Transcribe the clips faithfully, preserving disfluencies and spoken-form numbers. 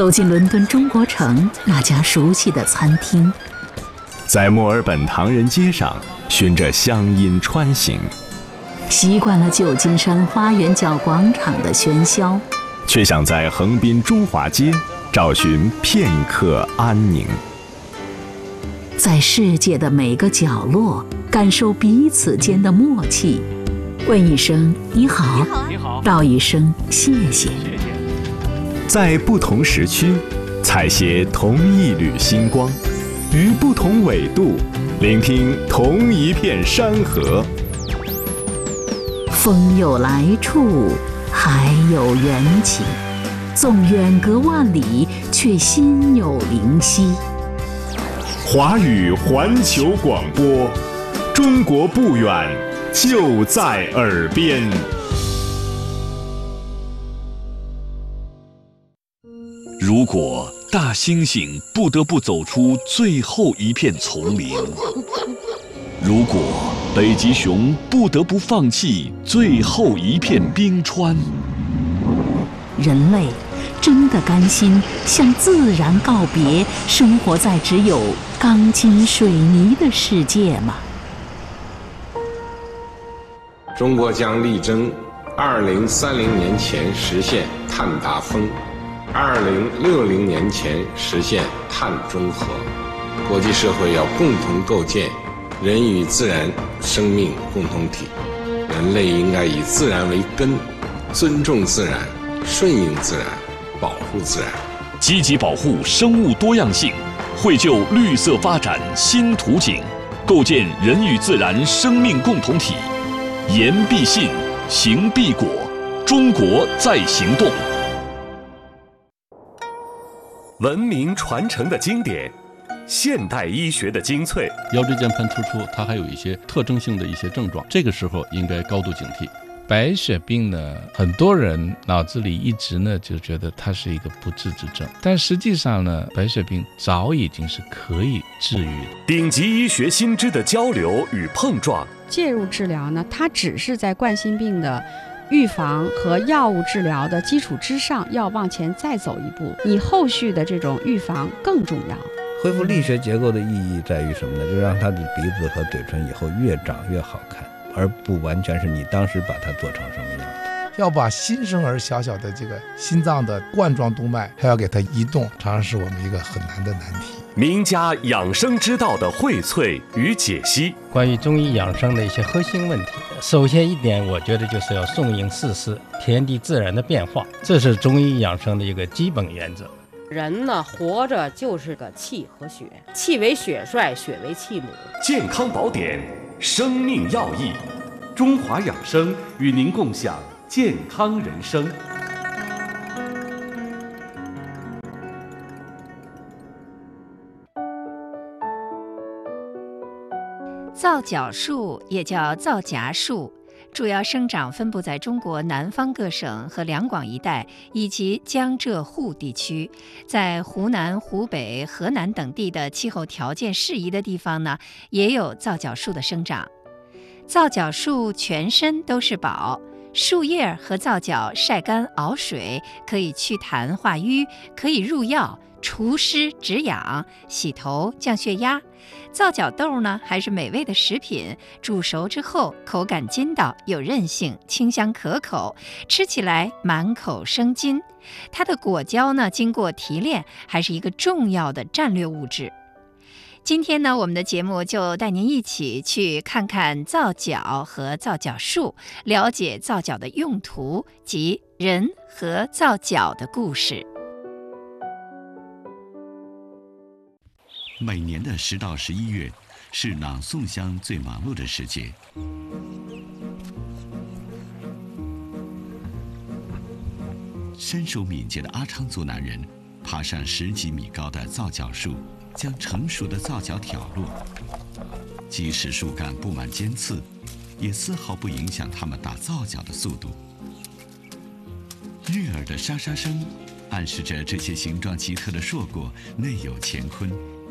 走进伦敦中国城那家熟悉的餐厅， 在墨尔本唐人街上循着乡音穿行， 习惯了旧金山花园角广场的喧嚣， 却想在横滨中华街找寻片刻安宁。 在世界的每个角落感受彼此间的默契，问一声你好， 你好， 道一声谢谢。 在不同时区采撷同一缕星光，于不同纬度聆听同一片山河。 风有来处，海有缘起，纵远隔万里，却心有灵犀。 华语环球广播，中国不远，就在耳边。 如果大猩猩不得不走出最后一片丛林，如果北极熊不得不放弃最后一片冰川， 人类真的甘心向自然告别，生活在只有钢筋水泥的世界吗？ 中国将力争二零三零年前实现碳达峰，二零六零年前实现碳中和。国际社会要共同构建人与自然生命共同体，人类应该以自然为根，尊重自然，顺应自然，保护自然， 积极保护生物多样性，绘就绿色发展新图景，构建人与自然生命共同体。言必信，行必果，中国在行动。 文明传承的经典，现代医学的精粹。 腰椎间盘突出，它还有一些特征性的一些症状，这个时候应该高度警惕。白血病呢，很多人脑子里一直呢就觉得它是一个不治之症，但实际上呢，白血病早已经是可以治愈的。 顶级医学新知的交流与碰撞， 介入治疗呢，它只是在冠心病的预防和药物治疗的基础之上，要往前再走一步，你后续的这种预防更重要。 恢复力学结构的意义在于什么呢？就是让他的鼻子和嘴唇以后越长越好看，而不完全是你当时把它做成什么样的。 要把新生儿小小的这个心脏的冠状动脉还要给它移动，常常是我们一个很难的难题。 名家养生之道的荟萃与解析， 关于中医养生的一些核心问题，首先一点，我觉得就是要顺应四时，天地自然的变化，这是中医养生的一个基本原则。 人呢，活着就是个气和血，气为血帅，血为气母。 健康宝典，生命要义，中华养生与您共享健康人生。 皂角树也叫皂荚树，主要生长分布在中国南方各省和两广一带，以及江浙沪地区。在湖南、湖北、河南等地的气候条件适宜的地方呢，也有皂角树的生长。皂角树全身都是宝，树叶和皂角晒干熬水，可以祛痰化瘀，可以入药、除湿止痒、洗头降血压。皂角豆呢，还是美味的食品，煮熟之后口感筋道，有韧性，清香可口，吃起来满口生津。它的果胶呢，经过提炼，还是一个重要的战略物质。今天呢，我们的节目就带您一起去看看皂角和皂角树，了解皂角的用途及人和皂角的故事。 每年的十到十一月是朗诵乡最忙碌的时节。身手敏捷的阿昌族男人爬上十几米高的皂角树，将成熟的皂角挑落。即使树干布满尖刺，也丝毫不影响他们打皂角的速度。悦耳的沙沙声暗示着这些形状奇特的硕果内有乾坤。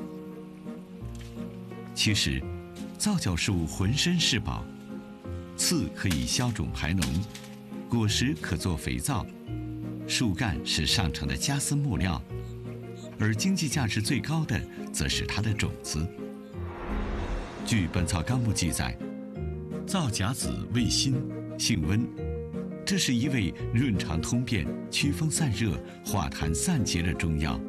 其实，皂角树浑身是宝，刺可以消肿排脓，果实可做肥皂，树干是上乘的加丝木料， 而经济价值最高的则是它的种子。据《本草纲目》记载，皂荚子味辛，性温，这是一味润肠通便、祛风散热、化痰散结的中药。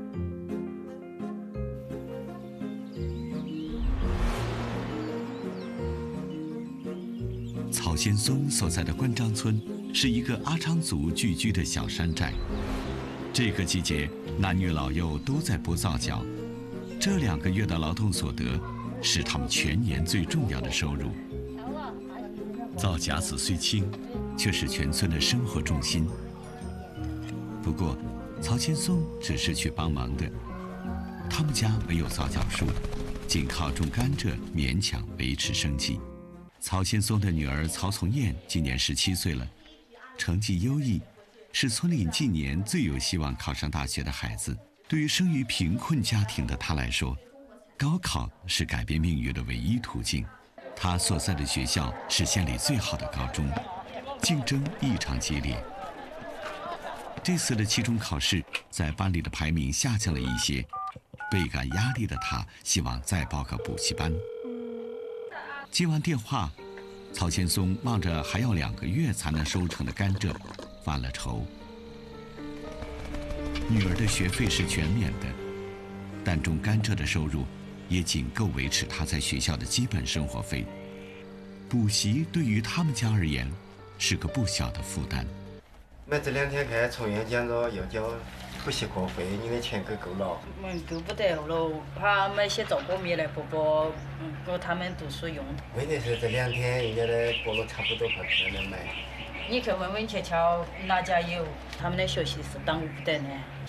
曹先松所在的关张村是一个阿昌族聚居的小山寨。这个季节，男女老幼都在剥皂角，这两个月的劳动所得是他们全年最重要的收入。皂荚子虽轻，却是全村的生活重心。不过，曹先松只是去帮忙的，他们家没有皂角树，仅靠种甘蔗勉强维持生计。曹先松的女儿曹从燕今年十七岁了，成绩优异，是村里近年最有希望考上大学的孩子。对于生于贫困家庭的她来说，高考是改变命运的唯一途径。她所在的学校是县里最好的高中，竞争异常激烈。这次的期中考试，在班里的排名下降了一些，倍感压力的她希望再报个补习班。接完电话，曹先松望着还要两个月才能收成的甘蔗，犯了愁。女儿的学费是全免的，但种甘蔗的收入也仅够维持她在学校的基本生活费。补习对于他们家而言是个不小的负担。 那这两天看从院讲着要交补习课费，你的钱够够了？ 嗯，够不得了，怕买些皂果米来补补，嗯，给他们读书用。 问题是这两天人家的过了差不多快不能买。 你去问问瞧瞧哪家有，他们的学习是耽误不得的。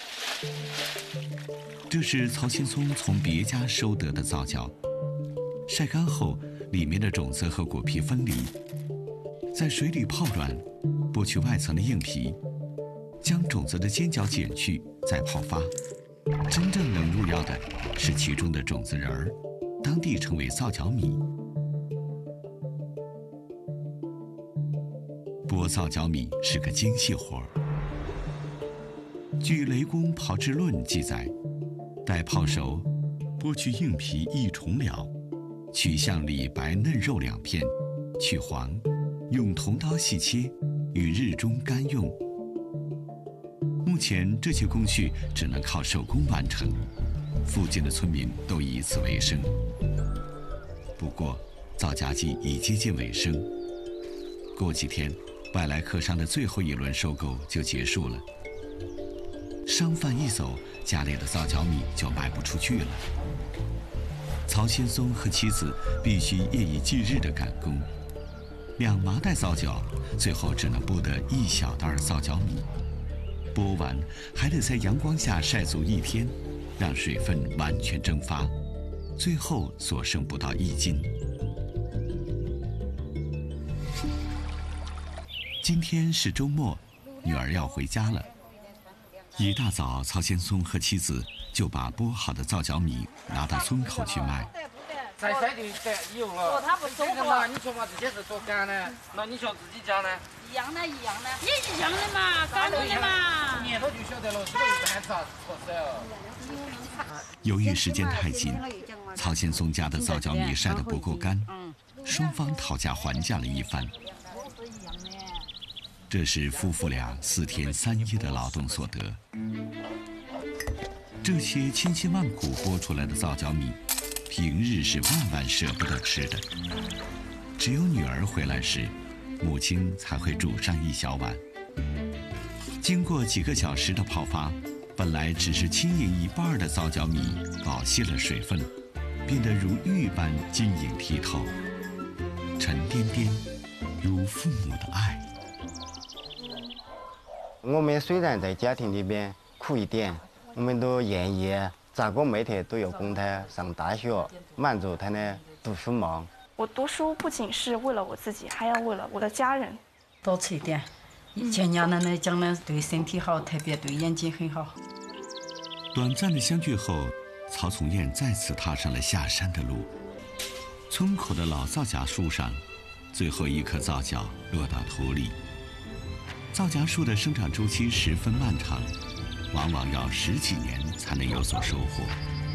这是曹先松从别家收得的皂角，晒干后，里面的种子和果皮分离，在水里泡软，剥去外层的硬皮，将种子的尖角剪去，再泡发。真正能入药的是其中的种子仁儿，当地称为皂角米。剥皂角米是个精细活儿。据《雷公炮制论》记载，待泡熟，剥去硬皮一重了，取向里白嫩肉两片，去黄，用铜刀细切，于日中干用。目前这些工序只能靠手工完成，附近的村民都以此为生。不过，皂荚季已接近尾声，过几天，外来客商的最后一轮收购就结束了。商贩一走，家里的皂角米就卖不出去了。曹先松和妻子必须夜以继日地赶工，两麻袋皂角，最后只能剥得一小袋皂角米。剥完还得在阳光下晒足一天，让水分完全蒸发，最后所剩不到一斤。今天是周末，女儿要回家了。一大早，曹先松和妻子就把剥好的皂角米拿到村口去卖。 在晒的晒有了，他不收嘛？你说嘛，这些是多干呢？那你说自己家呢？ 一样的，一样的，也一样的嘛，干的嘛。 年头就晓得了，这个有办法合适哦。 由于时间太紧，曹先松家的皂角米晒得不够干，双方讨价还价了一番。这是夫妇俩四天三夜的劳动所得。这些千辛万苦剥出来的皂角米，平日是万万舍不得吃的，只有女儿回来时，母亲才会煮上一小碗。经过几个小时的泡发，本来只是轻盈一半的皂角米饱吸了水分，变得如玉般晶莹剔透，沉甸甸，如父母的爱。 我们虽然在家庭里边苦一点，我们都愿意咋个每天都要供他上大学，满足他的读书梦。 我读书不仅是为了我自己，还要为了我的家人。 多吃一点，以前娘奶奶讲的对身体好，特别对眼睛很好。 短暂的相聚后，曹从燕再次踏上了下山的路。村口的老皂荚树上，最后一颗皂角落到土里。皂荚树的生长周期十分漫长， 往往要十几年才能有所收获。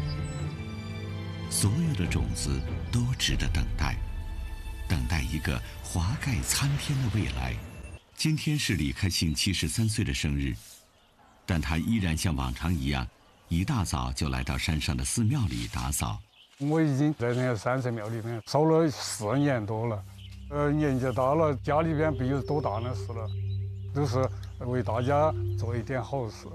所有的种子都值得等待，等待一个华盖参天的未来。今天是李开庆七十三岁的生日，但他依然像往常一样，一大早就来到山上的寺庙里打扫。 我已经在那个山神庙里面守了四年多了，呃，年纪大了，家里边没有多大的事了，都是为大家做一点好事。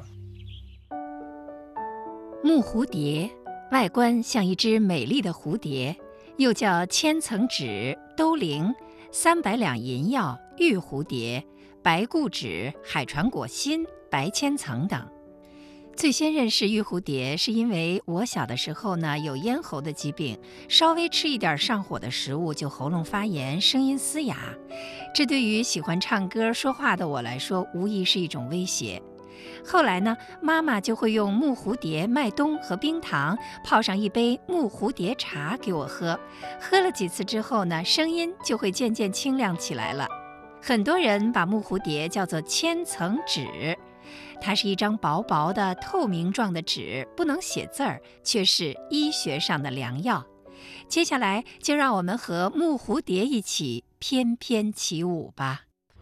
木蝴蝶外观像一只美丽的蝴蝶，又叫千层纸、兜铃、三百两银药、玉蝴蝶、白固纸、海船果心、白千层等。最先认识玉蝴蝶，是因为我小的时候呢有咽喉的疾病，稍微吃一点上火的食物就喉咙发炎，声音嘶哑。这对于喜欢唱歌说话的我来说，无疑是一种威胁。后来呢，妈妈就会用木蝴蝶、麦冬和冰糖泡上一杯木蝴蝶茶给我喝，喝了几次之后呢，声音就会渐渐清亮起来了。很多人把木蝴蝶叫做千层纸，它是一张薄薄的透明状的纸，不能写字儿，却是医学上的良药。接下来就让我们和木蝴蝶一起翩翩起舞吧。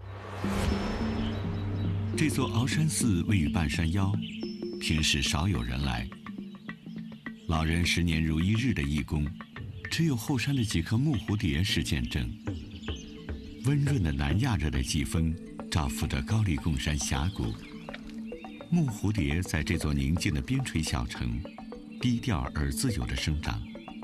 这座鳌山寺位于半山腰，平时少有人来。老人十年如一日的义工，只有后山的几颗木蝴蝶是见证。温润的南亚热带季风照拂着高丽贡山峡谷，木蝴蝶在这座宁静的边陲小城低调而自由地生长。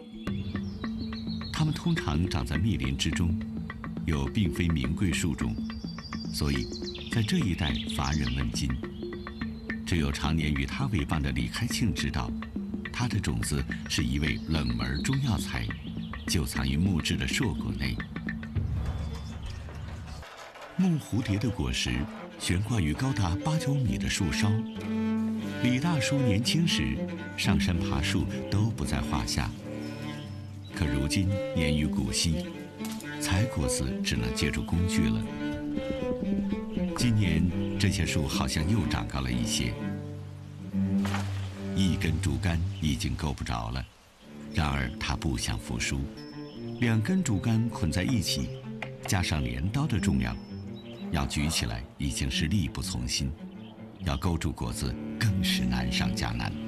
它们通常长在密林之中，又并非名贵树种，所以在这一带乏人问津。只有常年与他为伴的李开庆知道，它的种子是一味冷门中药材，就藏于木质的硕果内。木蝴蝶的果实悬挂于高达八九米的树梢。李大叔年轻时上山爬树都不在话下，可如今年逾古稀，采果子只能借助工具了。今年这些树好像又长高了一些，一根竹竿已经够不着了。然而他不想服输，两根竹竿捆在一起，加上镰刀的重量，要举起来已经是力不从心，要勾住果子更是难上加难。